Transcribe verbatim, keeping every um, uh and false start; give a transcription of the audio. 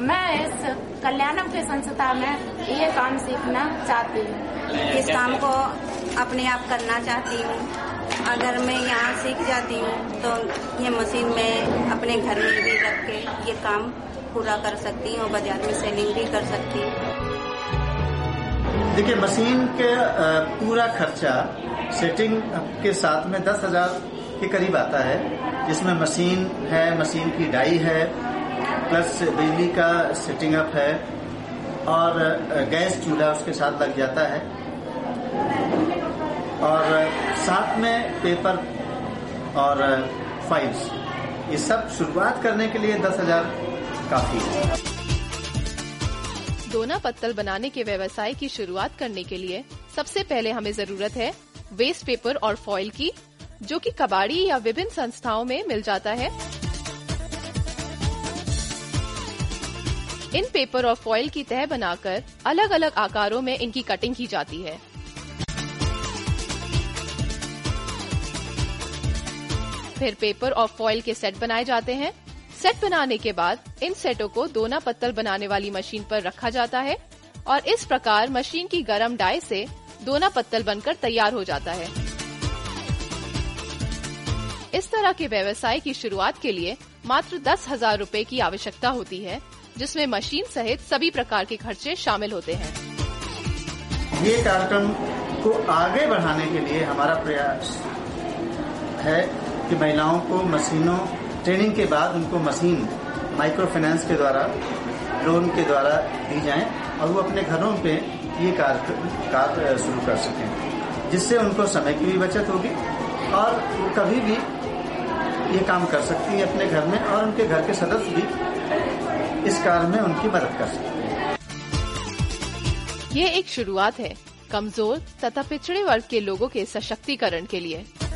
मैं इस कल्याणम के संस्था में ये काम सीखना चाहती हूँ। इस काम को अपने आप करना चाहती हूँ। अगर मैं यहाँ सीख जाती हूँ तो ये मशीन में अपने घर में भी रख के ये काम पूरा कर सकती हूँ, बाजार में सेलिंग भी कर सकती हूँ। देखिए, मशीन के पूरा खर्चा सेटिंग के साथ में दस हजार के करीब आता है, जिसमें मशीन है, मशीन की डाई है, प्लस बिजली का सेटिंग अप है और गैस चूल्हा उसके साथ लग जाता है और साथ में पेपर और फाइल्स। ये सब शुरुआत करने के लिए दस हजार काफी है। दोना पत्तल बनाने के व्यवसाय की शुरुआत करने के लिए सबसे पहले हमें जरूरत है वेस्ट पेपर और फॉइल की, जो कि कबाड़ी या विभिन्न संस्थाओं में मिल जाता है। इन पेपर और फॉइल की तह बनाकर अलग अलग आकारों में इनकी कटिंग की जाती है। फिर पेपर और फॉइल के सेट बनाए जाते हैं। सेट बनाने के बाद इन सेटों को दोना पत्तल बनाने वाली मशीन पर रखा जाता है और इस प्रकार मशीन की गरम डाई से दोना पत्तल बनकर तैयार हो जाता है। इस तरह के व्यवसाय की शुरुआत के लिए मात्र दस हजार रूपए की आवश्यकता होती है, जिसमें मशीन सहित सभी प्रकार के खर्चे शामिल होते हैं। ये कार्यक्रम को आगे बढ़ाने के लिए हमारा प्रयास है कि महिलाओं को मशीनों ट्रेनिंग के बाद उनको मशीन माइक्रो फाइनेंस के द्वारा, लोन के द्वारा दी जाए और वो अपने घरों पे ये कार्य कार्य शुरू कर सकें, जिससे उनको समय की भी बचत होगी और वो कभी भी ये काम कर सकती है अपने घर में और उनके घर के सदस्य भी इस कार्य में उनकी मदद कर सकते हैं। ये एक शुरुआत है कमजोर तथा पिछड़े वर्ग के लोगों के सशक्तिकरण के लिए।